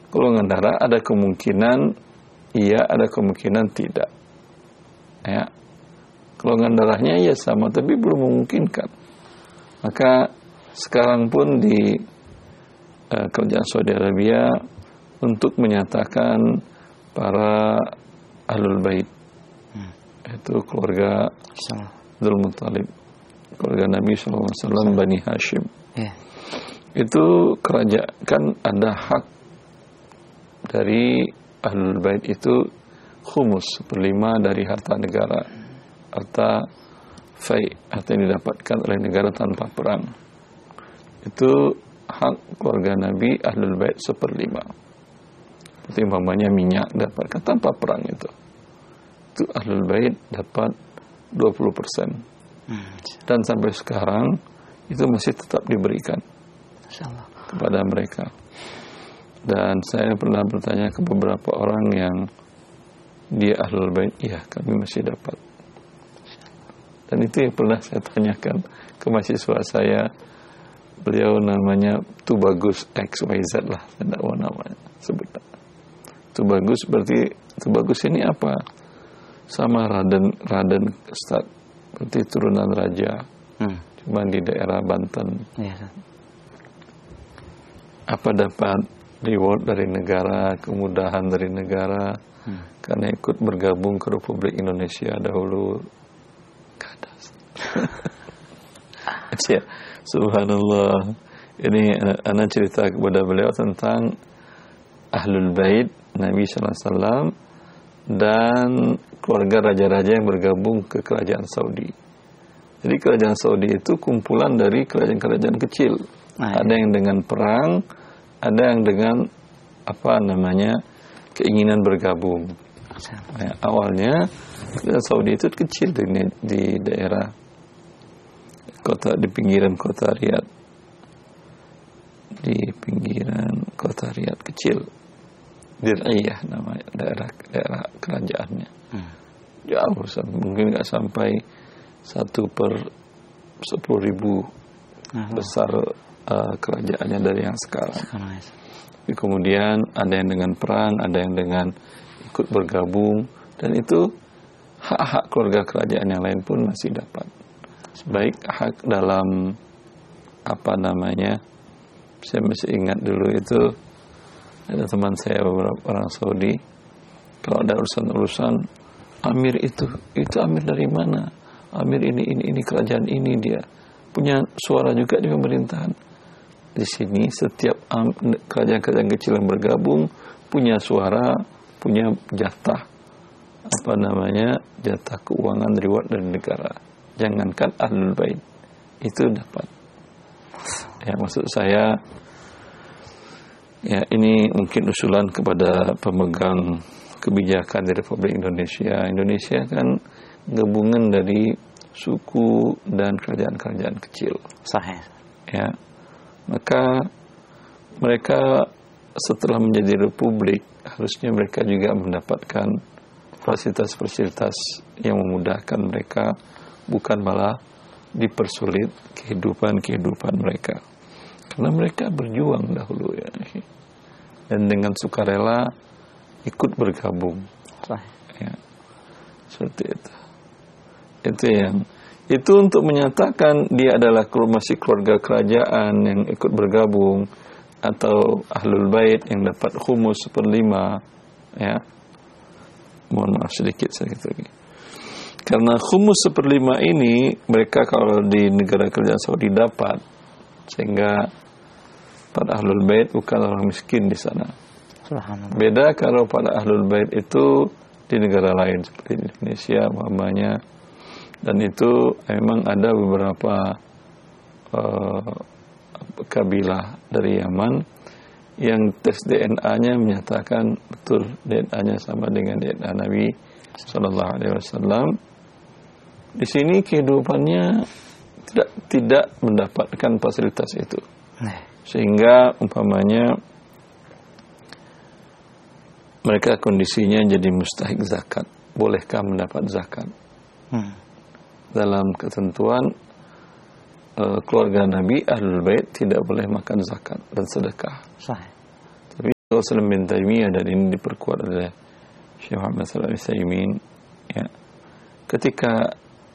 golongan darah ada kemungkinan iya, ada kemungkinan tidak. Ya. Golongan darahnya ya sama, tapi belum memungkinkan. Maka sekarang pun di uh, kerajaan Saudi Arabia untuk menyatakan para Ahlul Bait, hmm. itu keluarga Abdul Muttalib, keluarga Nabi shallallahu alaihi wasallam, Bani Hashim. Yeah. Itu kerajaan, kan ada hak dari Ahlul Bait itu khumus, seperlima dari harta negara, harta fai, harta yang didapatkan oleh negara tanpa perang. Itu hak keluarga Nabi Ahlul Bait seperlima. Seperti umpamanya minyak dapatkan tanpa perang itu. Itu Ahlul Bait dapat dua puluh persen. Dan sampai sekarang itu masih tetap diberikan kepada mereka. Dan saya pernah bertanya ke beberapa orang yang dia Ahlul Bait, iya kami masih dapat. Dan itu yang pernah saya tanyakan ke mahasiswa saya. Beliau namanya Tubagus X Y Z lah, saya tidak mau namanya sebut. Tubagus berarti, Tubagus ini apa? Sama Raden, Raden Ustaz, berarti turunan raja, hmm. cuma di daerah Banten. Ya. Apa dapat reward dari negara, kemudahan dari negara, hmm. karena ikut bergabung ke Republik Indonesia dahulu? Kadas. Ya, subhanallah. Ini anak cerita kepada beliau tentang Ahlul Bait Nabi sallallahu alaihi wasallam dan keluarga raja-raja yang bergabung ke kerajaan Saudi. Jadi kerajaan Saudi itu kumpulan dari kerajaan-kerajaan kecil. Nah, ada yang dengan perang, ada yang dengan apa namanya keinginan bergabung. Nah, awalnya Saudi itu kecil di, di daerah kota, di pinggiran kota Riyadh, di pinggiran kota Riyadh kecil, Dir'iyah namanya daerah daerah kerajaannya. Hmm. Jauh, mungkin nggak sampai satu per sepuluh ribu uh-huh. besar uh, kerajaannya dari yang sekarang. Tapi kemudian ada yang dengan perang, ada yang dengan ikut bergabung, dan itu hak-hak keluarga kerajaan yang lain pun masih dapat. Baik hak dalam apa namanya, saya masih ingat dulu itu ada teman saya beberapa orang Saudi, kalau ada urusan-urusan amir itu, itu amir dari mana? Amir ini, ini, ini kerajaan ini, dia punya suara juga di pemerintahan. Di sini setiap um, kerajaan-kerajaan kecil yang bergabung punya suara, punya jatah apa namanya, jatah keuangan reward dari negara. Jangankan Ahlul Bait itu dapat. Ya, maksud saya ya ini mungkin usulan kepada pemegang kebijakan di Republik Indonesia. Indonesia kan gabungan dari suku dan kerajaan-kerajaan kecil. Sahih. Ya. Maka mereka setelah menjadi republik harusnya mereka juga mendapatkan fasilitas-fasilitas yang memudahkan mereka, bukan malah dipersulit kehidupan-kehidupan mereka. Karena mereka berjuang dahulu ya. Dan dengan sukarela ikut bergabung. Ya. Seperti itu. Itu yang itu untuk menyatakan dia adalah masih keluarga kerajaan yang ikut bergabung, atau Ahlul Bait yang dapat khumus seperlima, ya. Mohon maaf sedikit sedikit lagi. Karena khumus seperlima ini mereka kalau di negara kerajaan Saudi dapat, sehingga pada Ahlul Bait bukan orang miskin di sana. Beda kalau pada Ahlul Bait itu di negara lain seperti Indonesia umpamanya. Dan itu memang ada beberapa uh, kabilah dari Yaman yang tes D N A-nya menyatakan betul D N A-nya sama dengan D N A Nabi Sallallahu Alaihi Wasallam. Di sini kehidupannya tidak tidak mendapatkan fasilitas itu, sehingga umpamanya mereka kondisinya jadi mustahik zakat. Bolehkah mendapat zakat? Hmm. Dalam ketentuan uh, keluarga Nabi Ahlul Bait tidak boleh makan zakat dan sedekah. Sahih. Islam bin Taimiyah, dan ini diperkuat oleh Syekh Muhammad Shalih Al-Utsaimin, ya, ketika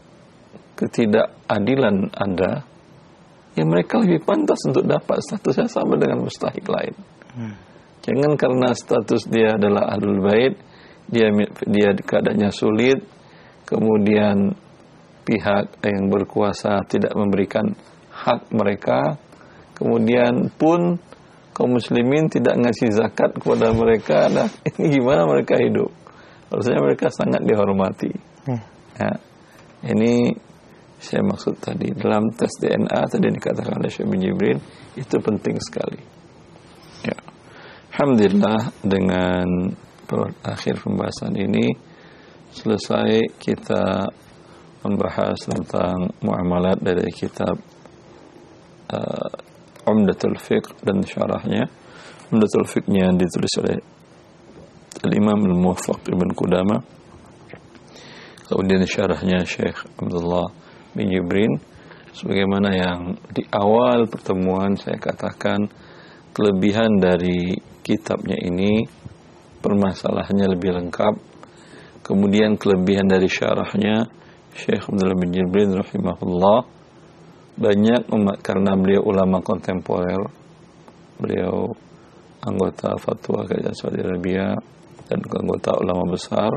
ketidakadilan ada, ya mereka lebih pantas untuk dapat statusnya sama dengan mustahik lain. Hmm. Jangan karena status dia adalah ahlul bait, dia dia keadaannya sulit, kemudian pihak yang berkuasa tidak memberikan hak mereka, kemudian pun kaum muslimin tidak ngasih zakat kepada mereka. Nah, ini gimana mereka hidup? Harusnya mereka sangat dihormati. Hmm. Ya, ini saya maksud tadi dalam tes D N A tadi dikatakan oleh Syekh bin Jibril, itu penting sekali. Ya. Alhamdulillah, dengan akhir pembahasan ini selesai kita membahas tentang muamalat dari kitab uh, Umdatul Fiqh dan syarahnya. Umdatul Fiqhnya ditulis oleh Al-Imam Al-Muwaffaq Ibn Qudamah, kemudian syarahnya Syekh Abdullah bin Jibrin. Sebagaimana yang di awal pertemuan saya katakan, kelebihan dari kitabnya ini permasalahannya lebih lengkap. Kemudian kelebihan dari syarahnya Syekh Abdullah bin Jibrin rahimahullah, banyak umat, karena beliau ulama kontemporer, beliau anggota fatwa Kerajaan Saudi Arabia dan anggota ulama besar,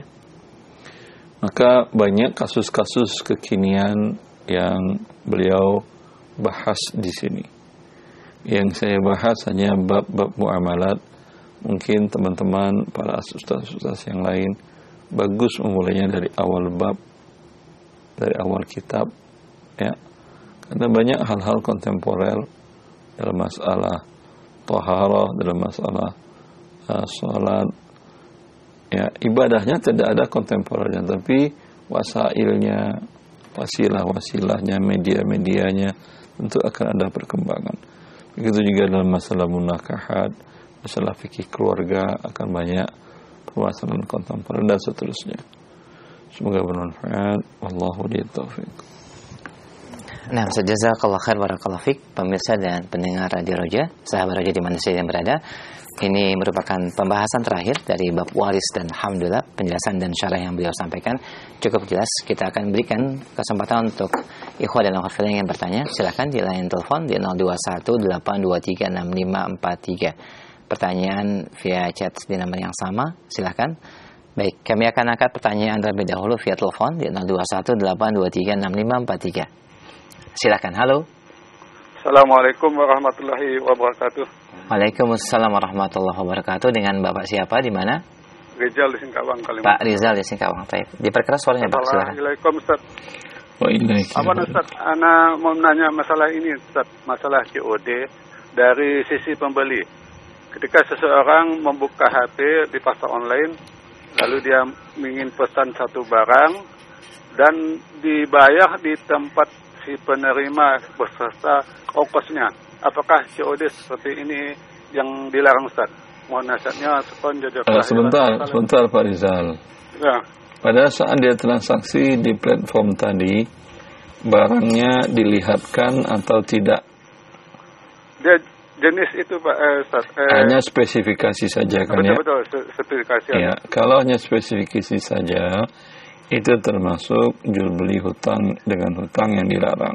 maka banyak kasus-kasus kekinian yang beliau bahas di sini. Yang saya bahas hanya bab-bab muamalat. Mungkin teman-teman para ustaz-ustaz yang lain bagus memulainya dari awal bab, dari awal kitab, ya, karena banyak hal-hal kontemporer dalam masalah taharah, dalam masalah uh, salat, ya, ibadahnya tidak ada kontemporernya, tapi wasailnya, wasilah-wasilahnya, media-medianya tentu akan ada perkembangan. Begitu juga dalam masalah munakahat, masalah fikih keluarga, akan banyak permasalahan kontemporer dan seterusnya. Semoga bermanfaat. Wallahu a'lam. Nah, jazakallahu khair barakallahu fik, pemirsa dan pendengar Radio Roja, sahabat Roja di mana saja yang berada. Ini merupakan pembahasan terakhir dari bab waris, dan alhamdulillah penjelasan dan syarah yang beliau sampaikan cukup jelas. Kita akan berikan kesempatan untuk ikhwah dan akhwat fillah yang bertanya. Silakan di line telepon di nol dua satu delapan dua tiga enam lima empat tiga. Pertanyaan via chat di nomor yang sama, silakan. Baik, kami akan angkat pertanyaan terlebih dahulu via telepon di nol dua satu delapan dua tiga enam lima empat tiga. Silakan. Halo. Assalamualaikum warahmatullahi wabarakatuh. Waalaikumsalam warahmatullahi wabarakatuh. Dengan Bapak siapa, di mana? Rizal di Singkawang, Kalimantan. Pak Rizal di Singkawang. Baik. Diperkeras suaranya, Pak. Silakan. Assalamualaikum, Ustaz. Waalaikumsalam. Apa Ustaz? Ana mau nanya masalah ini, Ustaz. Masalah C O D dari sisi pembeli. Ketika seseorang membuka H P di pasar online, lalu dia ingin pesan satu barang dan dibayar di tempat si penerima beserta ongkosnya. Apakah C O D seperti ini yang dilarang, Ustaz? Mohon nasihatnya. Uh, sebentar, sebentar Pak Rizal. Ya. Pada saat dia transaksi di platform tadi, barangnya dilihatkan atau tidak? Dia jenis itu Pak eh, Ustaz. Eh, hanya spesifikasi saja kan, betul, ya? Betul, spesifikasi. Ya, kalau hanya spesifikasi saja, itu termasuk jual beli hutang dengan hutang yang dilarang.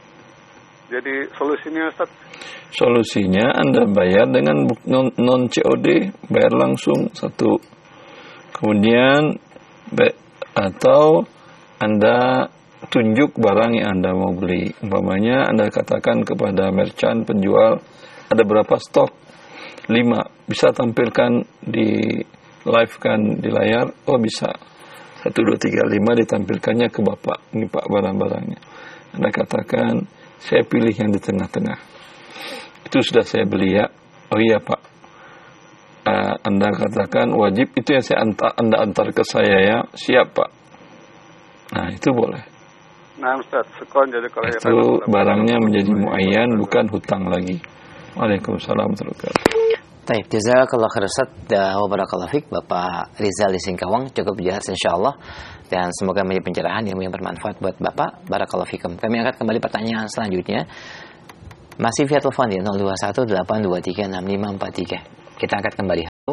Jadi solusinya, Ustaz? Solusinya Anda bayar dengan non, non C O D, bayar langsung satu. Kemudian atau Anda tunjuk barang yang Anda mau beli. Umpamanya Anda katakan kepada merchant penjual, ada berapa stok? lima. Bisa tampilkan di live kan di layar? Oh bisa. satu, dua, tiga, lima ditampilkannya ke Bapak. Ini Pak barang-barangnya. Anda katakan, saya pilih yang di tengah-tengah. Itu sudah saya beli ya. Oh iya Pak. Uh, anda katakan wajib itu yang saya antar, Anda antar ke saya ya. Siap Pak. Nah itu boleh. Nah Ustaz, sekon jadi kalau itu barangnya menjadi muayyan, bukan hutang lagi. Waalaikumsalam warahmatullahi wabarakatuh. Baik, jazakallahu khairan Ustaz wa barakallahu fik, Bapak Rizal di Singkawang, cukup jelas insyaallah, dan semoga menjadi pencerahan yang bermanfaat buat Bapak. Barakallahu fikum. Kami angkat kembali pertanyaan selanjutnya. Masih via telepon di nol dua satu delapan dua tiga enam lima empat tiga. Kita angkat kembali.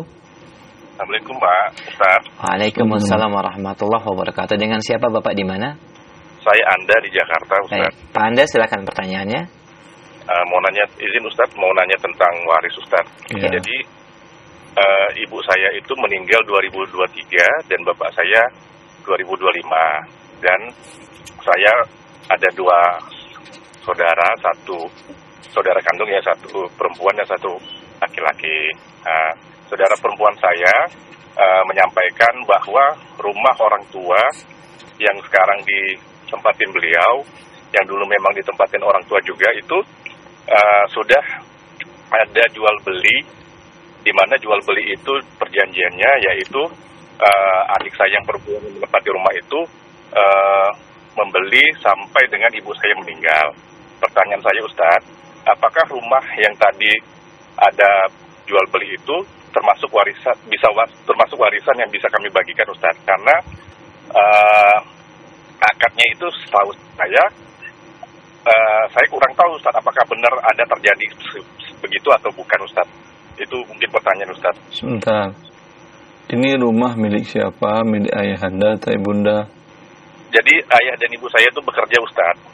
Assalamualaikum Pak Ustaz. Waalaikumsalam warahmatullahi wabarakatuh. Dengan siapa Bapak di mana? Saya Anda di Jakarta Ustaz. Baik. Pak Anda silakan pertanyaannya. Uh, mau nanya, izin Ustaz, mau nanya tentang waris Ustaz. Ya. Jadi uh, ibu saya itu meninggal dua ribu dua puluh tiga dan bapak saya dua ribu dua puluh lima. Dan saya ada dua saudara, satu saudara kandung ya, satu perempuan dan satu laki-laki. Uh, saudara perempuan saya uh, menyampaikan bahwa rumah orang tua yang sekarang ditempatin beliau, yang dulu memang ditempatin orang tua juga, itu uh, sudah ada jual beli, di mana jual beli itu perjanjiannya yaitu uh, adik saya yang perempuan yang menempati rumah itu uh, membeli sampai dengan ibu saya meninggal. Pertanyaan saya Ustadz, apakah rumah yang tadi ada jual beli itu termasuk warisan, bisa termasuk warisan yang bisa kami bagikan Ustadz? Karena uh, akadnya itu setahu saya, uh, saya kurang tahu Ustadz, apakah benar ada terjadi begitu atau bukan Ustadz? Itu mungkin pertanyaan Ustadz. Sebentar. Ini rumah milik siapa? Milik ayahanda atau ibunda? Jadi ayah dan ibu saya itu bekerja Ustadz.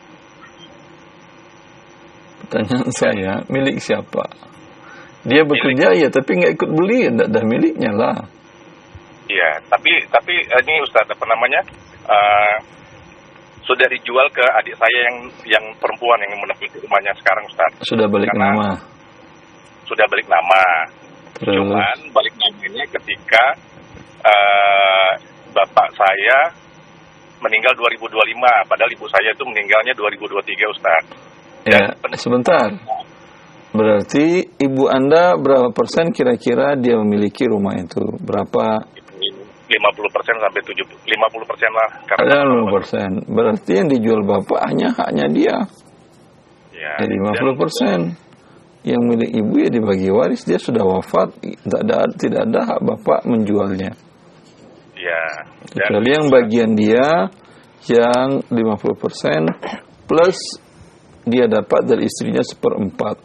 Pertanyaan saya, milik siapa? Dia bekerja milik. Ya, tapi nggak ikut beli, nggak ada miliknya lah. Iya, tapi tapi ini Ustadz apa namanya? Uh, sudah dijual ke adik saya yang yang perempuan yang menempati rumahnya sekarang Ustadz. Sudah balik Karena nama. Sudah balik nama. Terus. Cuman balik namanya ketika uh, bapak saya meninggal dua ribu dua puluh lima, padahal ibu saya itu meninggalnya dua ribu dua puluh tiga Ustadz. Ya, sebentar. Berarti ibu Anda berapa persen kira-kira dia memiliki rumah itu? Berapa? lima puluh persen sampai tujuh puluh, lima puluh persen lah. Ada lima puluh persen. Berarti yang dijual bapak hanya haknya dia. Ya, ya lima puluh persen. Yang milik ibu ya dibagi waris, dia sudah wafat, tidak ada tidak ada hak bapak menjualnya. Ya. Kecuali yang bagian dia yang lima puluh persen plus dia dapat dari istrinya seperempat.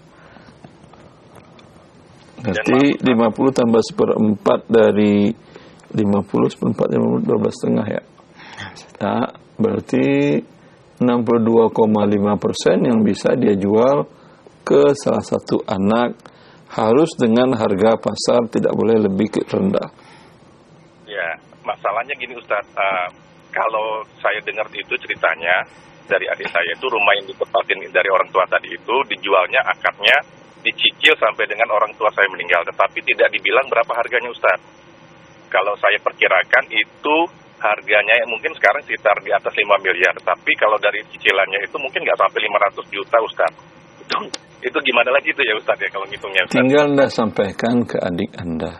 Berarti lima puluh tambah seperempat dari lima puluh, seperempat, lima puluh, dua belas setengah ya. Nah, berarti enam puluh dua koma lima persen yang bisa dia jual ke salah satu anak, harus dengan harga pasar, tidak boleh lebih rendah. Ya, masalahnya gini Ustadz, uh, kalau saya dengar itu ceritanya dari adik saya itu rumah yang ditempatin dari orang tua tadi itu dijualnya akadnya dicicil sampai dengan orang tua saya meninggal, tetapi tidak dibilang berapa harganya Ustadz. Kalau saya perkirakan itu harganya mungkin sekarang sekitar di atas lima miliar, tapi kalau dari cicilannya itu mungkin nggak sampai lima ratus juta Ustadz. Itu, itu gimana lagi itu ya Ustadz ya kalau ngitungnya Ustadz? Tinggal Anda sampaikan ke adik Anda.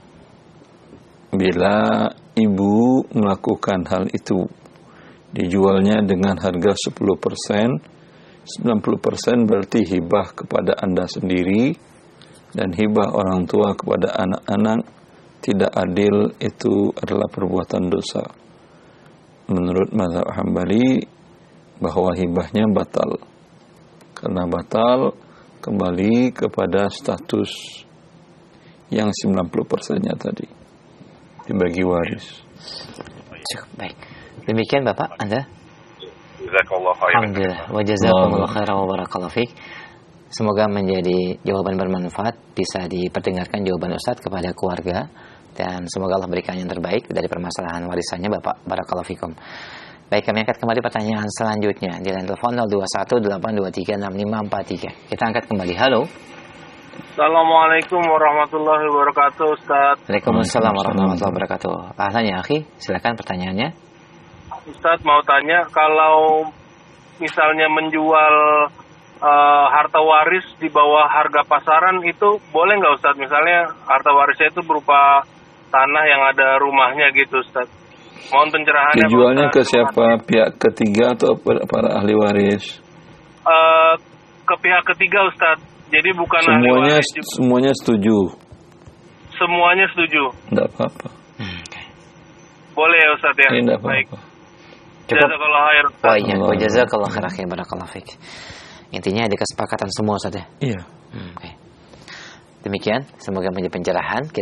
Bila ibu melakukan hal itu, dijualnya dengan harga sepuluh persen, sembilan puluh persen berarti hibah kepada Anda sendiri, dan hibah orang tua kepada anak-anak tidak adil, itu adalah perbuatan dosa. Menurut mazhab Hambali, bahwa hibahnya batal. Karena batal, kembali kepada status yang sembilan puluh persennya tadi, dibagi waris. Cukup, baik. Demikian Bapak, Anda? Jazakallah khairan. Alhamdulillah. Wa jazakumullah khairan wa barakallahu fiik. Semoga menjadi jawaban bermanfaat, bisa diperdengarkan jawaban Ustadz kepada keluarga, dan semoga Allah berikan yang terbaik dari permasalahan warisannya Bapak. Barakallahu fikum. Baik, kami angkat kembali pertanyaan selanjutnya di line telepon nol dua satu delapan dua tiga enam lima empat tiga. Kita angkat kembali. Halo. Assalamualaikum warahmatullahi wabarakatuh Ustaz. Waalaikumsalam warahmatullahi wabarakatuh. Ahlan ya akhi, silakan pertanyaannya. Ustaz mau tanya, kalau misalnya menjual uh, harta waris di bawah harga pasaran itu boleh nggak Ustaz? Misalnya harta warisnya itu berupa tanah yang ada rumahnya gitu Ustaz. Mohon pencerahannya. Dijualnya ke siapa? Pihak ketiga atau para ahli waris? Uh, ke pihak ketiga Ustaz. Jadi bukan semuanya, ahli waris. Semuanya setuju? Semuanya setuju. Tidak apa-apa. Boleh ya Ustaz ya? Tidak Baik. apa-apa. Jazakallah khair. Oh iya, wa jazakallah khair akhi, barakallahu fiik. Intinya ada kesepakatan semua Ustaz ya? Iya. Hmm, okay. Demikian, semoga menjadi pencerahan.